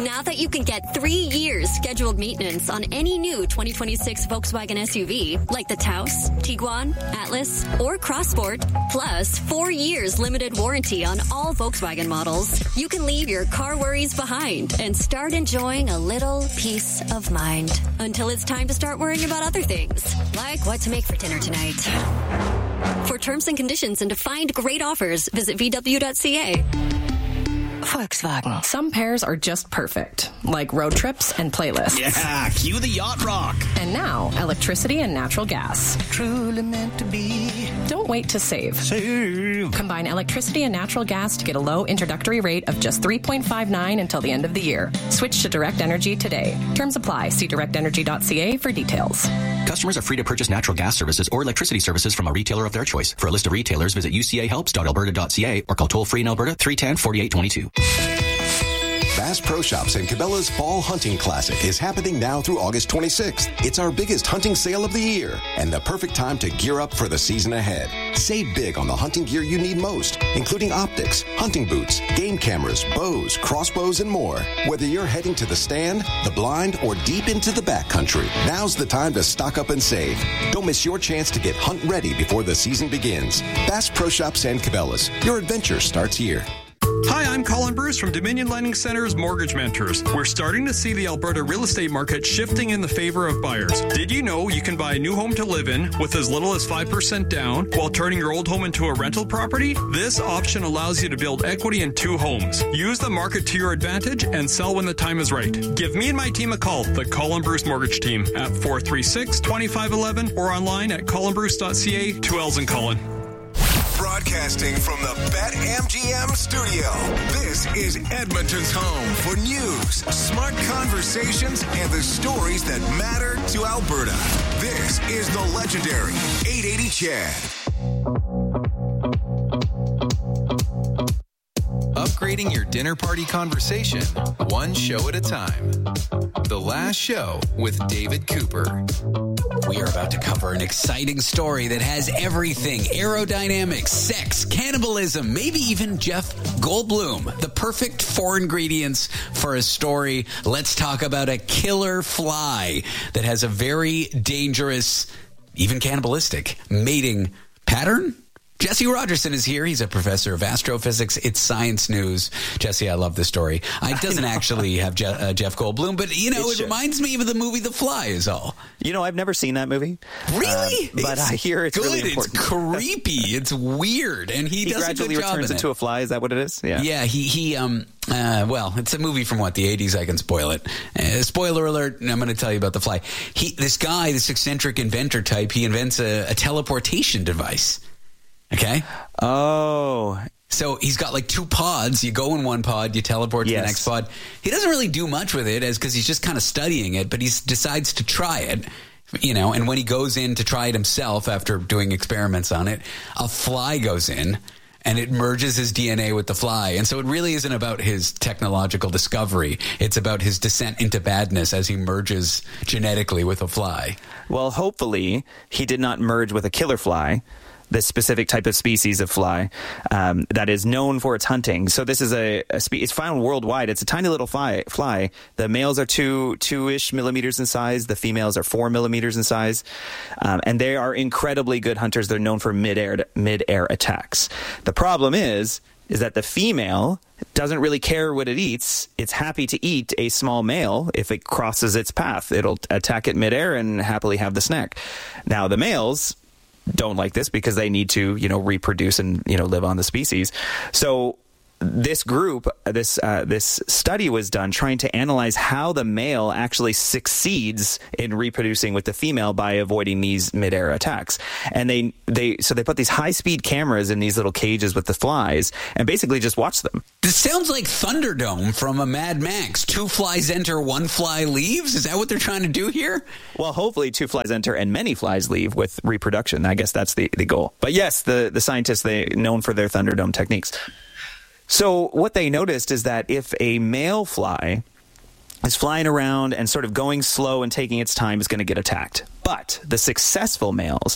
Now that you can get 3 years scheduled maintenance on any new 2026 Volkswagen SUV, like the Taos, Tiguan, Atlas, or Crossport, plus 4 years limited warranty on all Volkswagen models, you can leave your car worries behind and start enjoying a little peace of mind. Until it's time to start worrying about other things, like what to make for dinner tonight. For terms and conditions and to find great offers, visit VW.ca. Volkswagen. Some pairs are just perfect, like road trips and playlists. Yeah, cue the yacht rock. And now, electricity and natural gas. Truly meant to be. Don't wait to save. Save. Combine electricity and natural gas to get a low introductory rate of just $3.59 until the end of the year. Switch to Direct Energy today. Terms apply. See directenergy.ca for details. Customers are free to purchase natural gas services or electricity services from a retailer of their choice. For a list of retailers, visit ucahelps.alberta.ca or call toll-free in Alberta 310-4822. Bass Pro Shops and Cabela's Fall Hunting Classic is happening now through August 26th. It's our biggest hunting sale of the year and the perfect time to gear up for the season ahead. Save big on the hunting gear you need most, including optics, hunting boots, game cameras, bows, crossbows, and more. Whether you're heading to the stand, the blind, or deep into the backcountry, now's the time to stock up and save. Don't miss your chance to get hunt ready before the season begins. Bass Pro Shops and Cabela's. Your adventure starts here. Hi, I'm Colin Bruce from Dominion Lending Center's Mortgage Mentors. We're starting to see the Alberta real estate market shifting in the favor of buyers. Did you know you can buy a new home to live in with as little as 5% down while turning your old home into a rental property? This option allows you to build equity in 2 homes. Use the market to your advantage and sell when the time is right. Give me and my team a call, the Colin Bruce Mortgage Team, at 436-2511 or online at colinbruce.ca. 2 L's in Colin. Broadcasting from the BetMGM studio, this is Edmonton's home for news, smart conversations, and the stories that matter to Alberta. This is the legendary 880 Chad. Upgrading your dinner party conversation, one show at a time. The Last Show with David Cooper. We are about to cover an exciting story that has everything: aerodynamics, sex, cannibalism, maybe even Jeff Goldblum. The perfect 4 ingredients for a story. Let's talk about a killer fly that has a very dangerous, even cannibalistic, mating pattern. Jesse Rogerson is here. He's a professor of astrophysics. It's Science News. Jesse, I love this story. It doesn't actually have Jeff Goldblum, but, it reminds me of the movie The Fly is all. I've never seen that movie. Really? But I hear it's good. Really important. It's creepy. It's weird. And he does gradually a good job returns into a fly. Is that what it is? Yeah. Yeah, well, it's a movie from the 80s. I can spoil it. Spoiler alert, I'm going to tell you about The Fly. This eccentric inventor type, he invents a teleportation device. Okay. Oh. So he's got 2 pods. You go in one pod, you teleport to the next pod. He doesn't really do much with it because he's just kind of studying it, but he decides to try it, and when he goes in to try it himself after doing experiments on it, a fly goes in and it merges his DNA with the fly. And so it really isn't about his technological discovery. It's about his descent into badness as he merges genetically with a fly. Well, hopefully he did not merge with a killer fly, this specific type of species of fly that is known for its hunting. So this is it's found worldwide. It's a tiny little fly. The males are 2-ish millimeters in size. The females are 4 millimeters in size. And they are incredibly good hunters. They're known for mid-air attacks. The problem is that the female doesn't really care what it eats. It's happy to eat a small male if it crosses its path. It'll attack it midair and happily have the snack. Now, the males don't like this because they need to, reproduce and, live on the species. So this group, this study was done trying to analyze how the male actually succeeds in reproducing with the female by avoiding these midair attacks. And they put these high-speed cameras in these little cages with the flies and basically just watch them. This sounds like Thunderdome from a Mad Max. 2 flies enter, 1 fly leaves? Is that what they're trying to do here? Well, hopefully 2 flies enter and many flies leave with reproduction. I guess that's the goal. But yes, the scientists, they're known for their Thunderdome techniques. So what they noticed is that if a male fly is flying around and sort of going slow and taking its time, is going to get attacked. But the successful males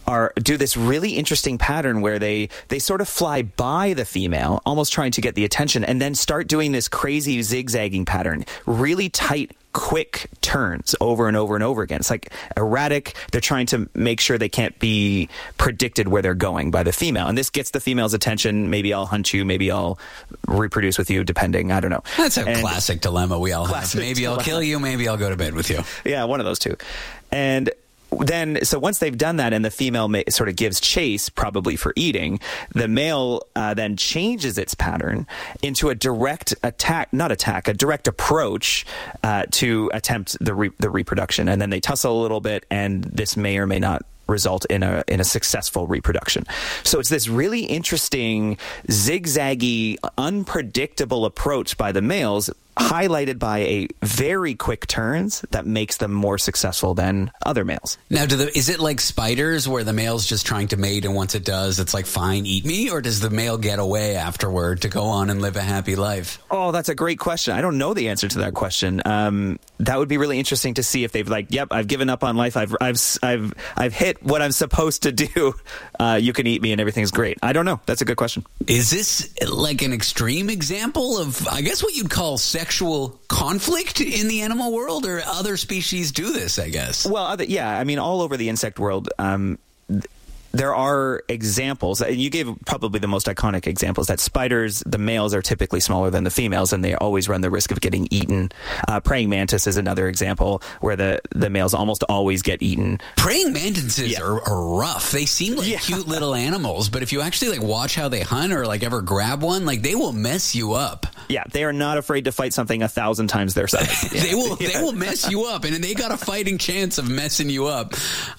do this really interesting pattern where they sort of fly by the female, almost trying to get the attention, and then start doing this crazy zigzagging pattern, really tight, quick turns over and over and over again. It's like erratic. They're trying to make sure they can't be predicted where they're going by the female. And this gets the female's attention. Maybe I'll hunt you. Maybe I'll reproduce with you, depending. I don't know. That's a classic dilemma we all have. Maybe I'll kill you. Maybe I'll go to bed with you. Yeah, one of those two. And then, so once they've done that and the female sort of gives chase, probably for eating, the male then changes its pattern into a direct attack, a direct approach to attempt the reproduction. And then they tussle a little bit, and this may or may not result in a successful reproduction. So it's this really interesting, zigzaggy, unpredictable approach by the males, highlighted by a very quick turns that makes them more successful than other males. Now, is it like spiders where the male's just trying to mate, and once it does, it's like, fine, eat me? Or does the male get away afterward to go on and live a happy life? Oh, that's a great question. I don't know the answer to that question. That would be really interesting to see if they've like, yep, I've given up on life. I've hit what I'm supposed to do. You can eat me and everything's great. I don't know. That's a good question. Is this like an extreme example of, I guess, what you'd call sexual conflict in the animal world, or other species do this, I guess? Well, yeah, I mean, all over the insect world, there are examples. You gave probably the most iconic examples that spiders, the males are typically smaller than the females, and they always run the risk of getting eaten. Praying mantis is another example where the males almost always get eaten. Praying mantises are rough. They seem like cute little animals, but if you actually like watch how they hunt or like ever grab one, like they will mess you up. Yeah, they are not afraid to fight something 1,000 times their size. They will mess you up, and they got a fighting chance of messing you up.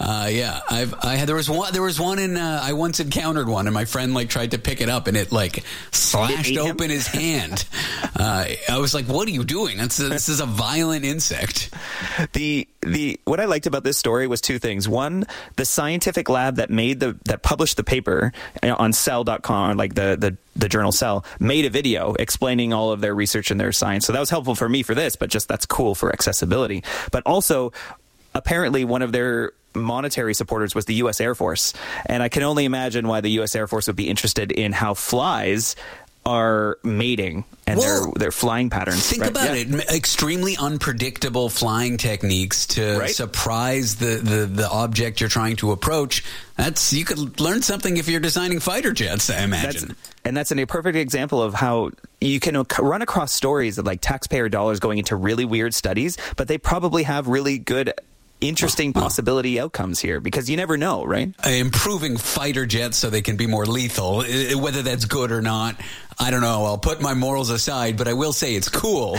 There was one in I once encountered one, and my friend like tried to pick it up, and it like slashed open his hand. I was like, "What are you doing? This is a violent insect." What I liked about this story was two things. One, the scientific lab that published the paper on Cell.com, like the journal Cell, made a video explaining all of their research and their science. So that was helpful for me for this, but just that's cool for accessibility. But also, apparently one of their monetary supporters was the U.S. Air Force. And I can only imagine why the U.S. Air Force would be interested in how flies are mating and their flying patterns. Think about it. Extremely unpredictable flying techniques to surprise the object you're trying to approach. You could learn something if you're designing fighter jets, I imagine. That's a perfect example of how you can run across stories of like taxpayer dollars going into really weird studies, but they probably have really good, interesting possibility outcomes here, because you never know, right? Improving fighter jets so they can be more lethal, whether that's good or not, I don't know. I'll put my morals aside, but I will say it's cool.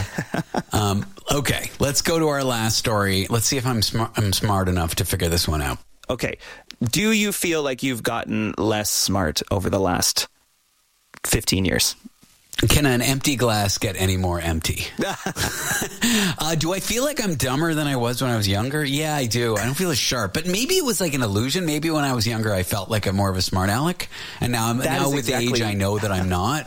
Okay, let's go to our last story. Let's see if I'm smart enough to figure this one out. Okay. Do you feel like you've gotten less smart over the last 15 years? Can an empty glass get any more empty? Do I feel like I'm dumber than I was when I was younger? Yeah, I do. I don't feel as sharp. But maybe it was like an illusion. Maybe when I was younger, I felt like more of a smart aleck. And now with age, I know that I'm not.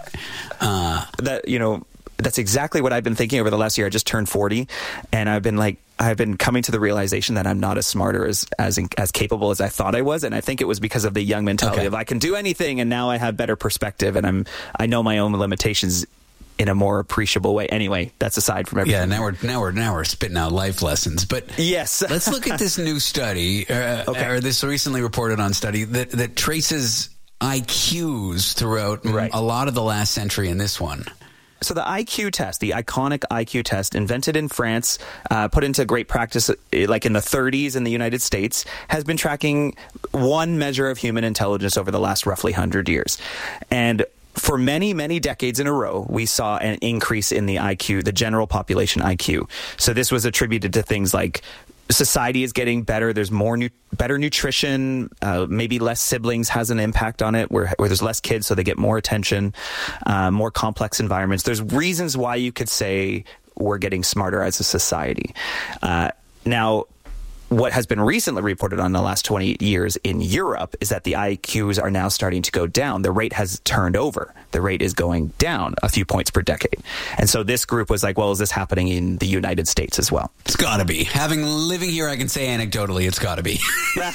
That's exactly what I've been thinking over the last year. I just turned 40, and I've been coming to the realization that I'm not as smart or as capable as I thought I was, and I think it was because of the young mentality of I can do anything, and now I have better perspective, and I know my own limitations in a more appreciable way. Anyway, that's aside from everything. Yeah, now we're spitting out life lessons. But yes, let's look at this new study, or this recently reported on study that traces IQs throughout a lot of the last century in this one. So the IQ test, the iconic IQ test, invented in France, put into great practice like in the 30s in the United States, has been tracking one measure of human intelligence over the last roughly 100 years. And for many, many decades in a row, we saw an increase in the IQ, the general population IQ. So this was attributed to things like society is getting better. There's better nutrition. Maybe less siblings has an impact on it, where there's less kids, so they get more attention, more complex environments. There's reasons why you could say we're getting smarter as a society. Now, what has been recently reported on the last 20 years in Europe is that the IQs are now starting to go down. The rate has turned over. The rate is going down a few points per decade. And so this group was like, well, is this happening in the United States as well? It's got to be. Living here, I can say anecdotally, it's got to be.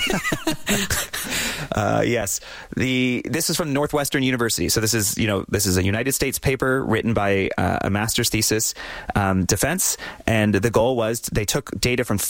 Yes. This is from Northwestern University. So this is a United States paper written by a master's thesis defense. And the goal was they took data from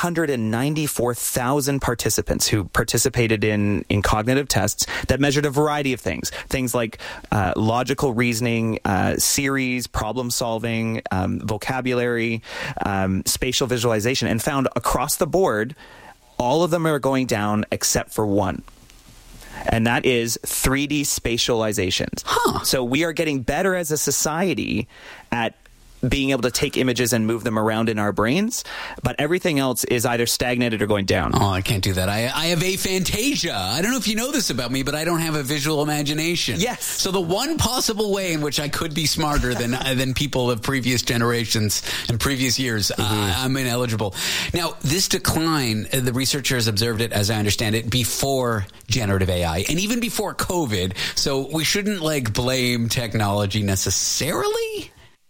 394,000 participants who participated in cognitive tests that measured a variety of things. Things like logical reasoning, series, problem solving, vocabulary, spatial visualization, and found across the board, all of them are going down except for one. And that is 3D spatializations. So we are getting better as a society at being able to take images and move them around in our brains, but everything else is either stagnated or going down. Oh, I can't do that. I have aphantasia. I don't know if you know this about me, but I don't have a visual imagination. Yes. So the one possible way in which I could be smarter than people of previous generations and previous years, I'm ineligible. Now, this decline, the researchers observed it, as I understand it, before generative AI and even before COVID. So we shouldn't blame technology necessarily.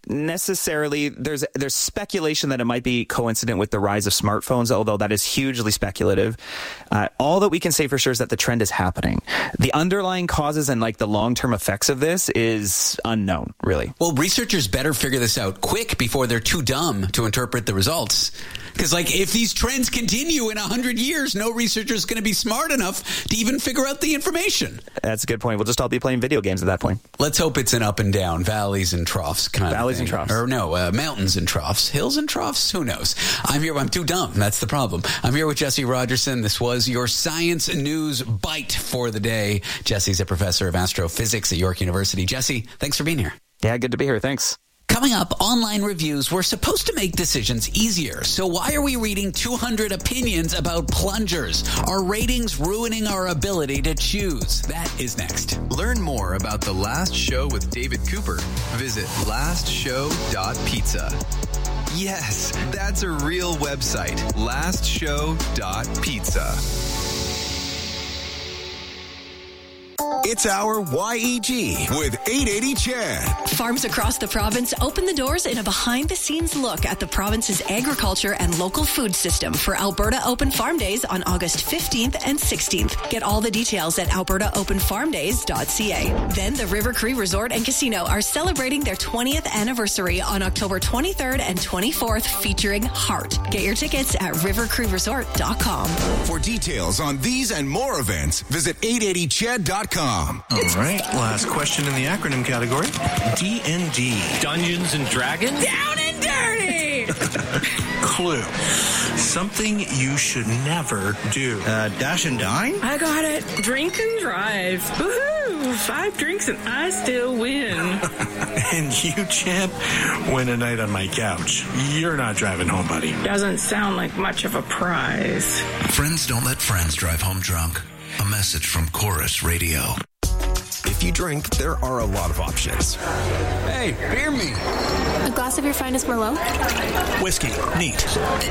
There's speculation that it might be coincident with the rise of smartphones, although that is hugely speculative. All that we can say for sure is that the trend is happening. The underlying causes and the long-term effects of this is unknown, really. Well, researchers better figure this out quick before they're too dumb to interpret the results. Because, if these trends continue in 100 years, no researcher is going to be smart enough to even figure out the information. That's a good point. We'll just all be playing video games at that point. Let's hope it's an up and down, valleys and troughs kind of thing. Valleys and troughs. Or no, mountains and troughs. Hills and troughs? Who knows? I'm here. I'm too dumb. That's the problem. I'm here with Jesse Rogerson. This was your Science News Bite for the day. Jesse's a professor of astrophysics at York University. Jesse, thanks for being here. Yeah, good to be here. Thanks. Coming up, online reviews. We're supposed to make decisions easier. So why are we reading 200 opinions about plungers? Are ratings ruining our ability to choose? That is next. Learn more about The Last Show with David Cooper. Visit lastshow.pizza. Yes, that's a real website. lastshow.pizza. It's our YEG with 880 Chad. Farms across the province open the doors in a behind-the-scenes look at the province's agriculture and local food system for Alberta Open Farm Days on August 15th and 16th. Get all the details at albertaopenfarmdays.ca. Then the River Cree Resort and Casino are celebrating their 20th anniversary on October 23rd and 24th, featuring Heart. Get your tickets at rivercreeresort.com. For details on these and more events, visit 880chad.com. All right, last question in the acronym category. D&D. Dungeons and Dragons? Down and dirty! Clue. Something you should never do. Dash and dine? I got it. Drink and drive. Woohoo! 5 drinks and I still win. And you, champ, win a night on my couch. You're not driving home, buddy. Doesn't sound like much of a prize. Friends don't let friends drive home drunk. A message from Chorus Radio. If you drink, there are a lot of options. Hey, beer me. A glass of your finest Merlot? Whiskey. Neat.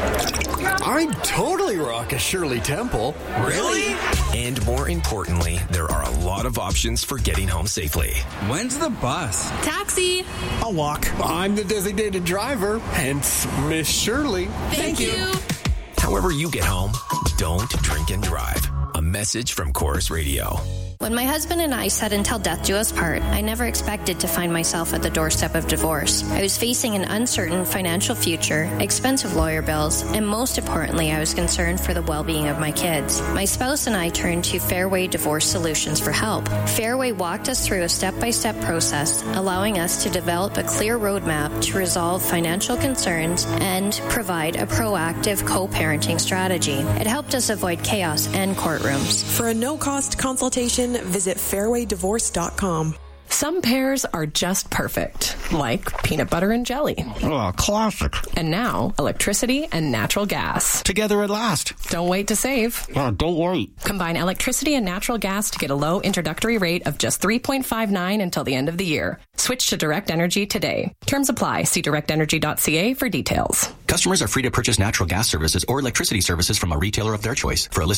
I'd totally rock a Shirley Temple. Really? And more importantly, there are a lot of options for getting home safely. When's the bus? Taxi. I'll walk. I'm the designated driver, hence Miss Shirley. Thank you. However you get home, don't drink and drive. A message from Chorus Radio. When my husband and I said until death do us part, I never expected to find myself at the doorstep of divorce. I was facing an uncertain financial future, expensive lawyer bills, and most importantly, I was concerned for the well-being of my kids. My spouse and I turned to Fairway Divorce Solutions for help. Fairway walked us through a step-by-step process, allowing us to develop a clear roadmap to resolve financial concerns and provide a proactive co-parenting strategy. It helped us avoid chaos and courtrooms. For a no-cost consultation, visit fairwaydivorce.com. Some pairs are just perfect, like peanut butter and jelly. Oh, classic. And now, electricity and natural gas. Together at last. Don't wait to save. Oh, don't wait. Combine electricity and natural gas to get a low introductory rate of just $3.59 until the end of the year. Switch to Direct Energy today. Terms apply. See directenergy.ca for details. Customers are free to purchase natural gas services or electricity services from a retailer of their choice. For a list